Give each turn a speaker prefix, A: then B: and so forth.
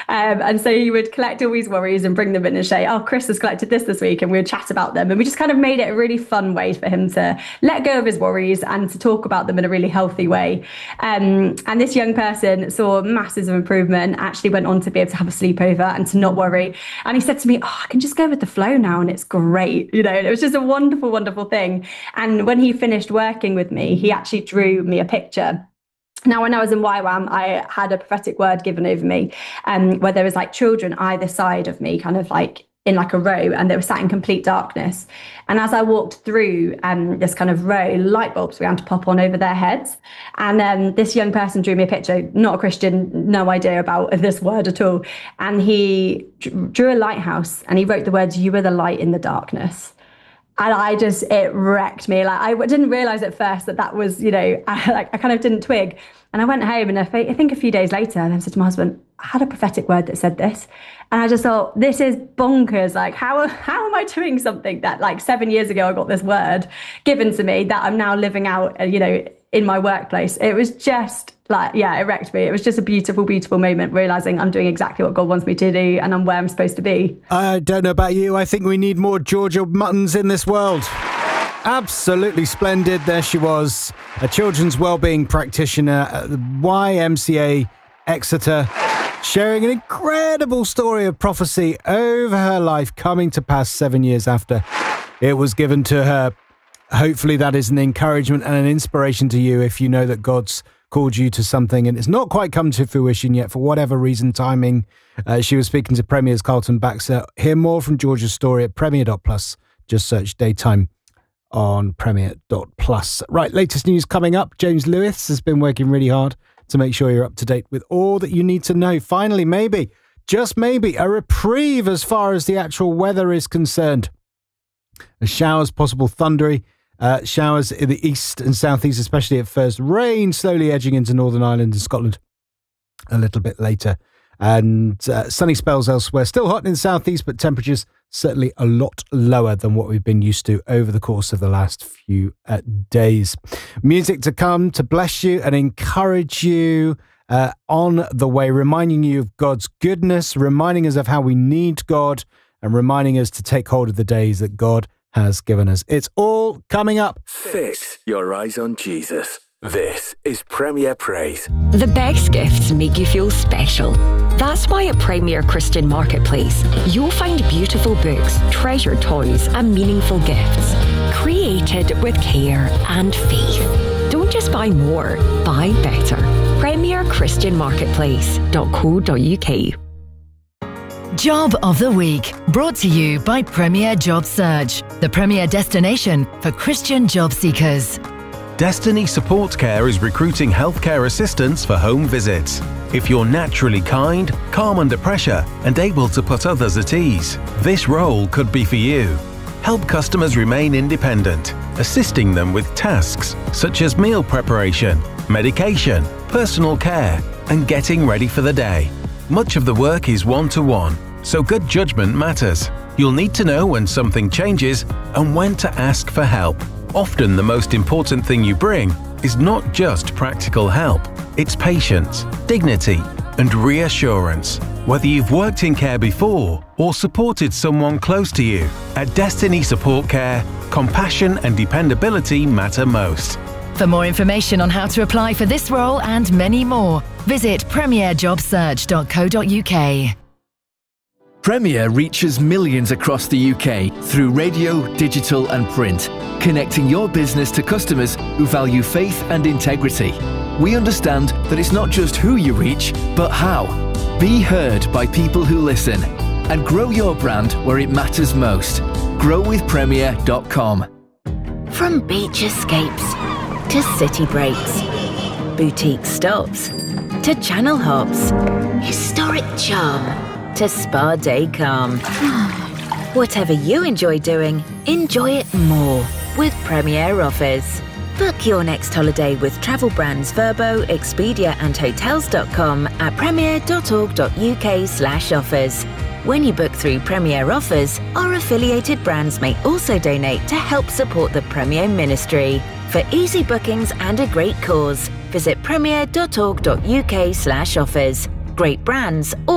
A: And so he would collect all these worries and bring them in and say, oh, Chris has collected this week, and we would chat about them. And we just kind of made it a really fun way for him to let go of his worries and to talk about them in a really healthy way. And this young person saw masses of improvement, actually went on to be able to have a sleepover and to not worry. And he said to me, oh, I can just go with the flow now and it's great. You know, it was just a wonderful, wonderful thing. And when he finished working with me, he actually drew me a picture. Now, when I was in YWAM, I had a prophetic word given over me, where there was like children either side of me, kind of like in like a row, and they were sat in complete darkness. And as I walked through this kind of row, light bulbs began to pop on over their heads. And this young person drew me a picture, not a Christian, no idea about this word at all. And he drew a lighthouse and he wrote the words, "You are the light in the darkness." And it wrecked me. Like, I didn't realize at first that was, you know, I kind of didn't twig. And I went home, and I think a few days later, I said to my husband, I had a prophetic word that said this. And I just thought, this is bonkers. Like, how am I doing something that like 7 years ago, I got this word given to me that I'm now living out, you know, in my workplace. It was just like, yeah, it wrecked me. It was just a beautiful, beautiful moment, realizing I'm doing exactly what God wants me to do and I'm where I'm supposed to be.
B: I don't know about you. I think we need more Georgia Muttons in this world. Absolutely splendid. There she was, a children's wellbeing practitioner at the YMCA Exeter, sharing an incredible story of prophecy over her life coming to pass 7 years after it was given to her. Hopefully that is an encouragement and an inspiration to you if you know that God's called you to something and it's not quite come to fruition yet for whatever reason, timing. She was speaking to Premier's Carlton Baxter. Hear more from Georgia's story at premier.plus. Just search Daytime on premier.plus. Right, latest news coming up. James Lewis has been working really hard to make sure you're up to date with all that you need to know. Finally, maybe, just maybe, a reprieve as far as the actual weather is concerned. Showers, possible thundery. Showers in the east and southeast, especially at first. Rain slowly edging into Northern Ireland and Scotland a little bit later. And sunny spells elsewhere. Still hot in the southeast, but temperatures certainly a lot lower than what we've been used to over the course of the last few days. Music to come to bless you and encourage you on the way, reminding you of God's goodness, reminding us of how we need God, and reminding us to take hold of the days that God has given us. It's all coming up.
C: Fix your eyes on Jesus. This is Premier Praise.
D: The best gifts make you feel special. That's why at Premier Christian Marketplace, you'll find beautiful books, treasured toys, and meaningful gifts, created with care and faith. Don't just buy more, buy better. PremierChristianMarketplace.co.uk.
E: Job of the Week, brought to you by Premier Job Search, the premier destination for Christian job seekers.
F: Destiny Support Care is recruiting healthcare assistants for home visits. If you're naturally kind, calm under pressure, and able to put others at ease, this role could be for you. Help customers remain independent, assisting them with tasks such as meal preparation, medication, personal care, and getting ready for the day. Much of the work is one-to-one, so good judgment matters. You'll need to know when something changes and when to ask for help. Often the most important thing you bring is not just practical help, it's patience, dignity, and reassurance. Whether you've worked in care before or supported someone close to you, at Destiny Support Care, compassion and dependability matter most.
E: For more information on how to apply for this role and many more, visit premierjobsearch.co.uk.
G: Premier reaches millions across the UK through radio, digital and print, connecting your business to customers who value faith and integrity. We understand that it's not just who you reach, but how. Be heard by people who listen and grow your brand where it matters most. growwithpremier.com.
H: From beach escapes to city breaks, boutique stops to channel hops, historic charm to spa day calm. Whatever you enjoy doing, enjoy it more with Premier Offers. Book your next holiday with travel brands Vrbo, Expedia and Hotels.com at premier.org.uk/offers. When you book through Premier Offers, our affiliated brands may also donate to help support the Premier Ministry. For easy bookings and a great cause, visit premier.org.uk/offers. Great brands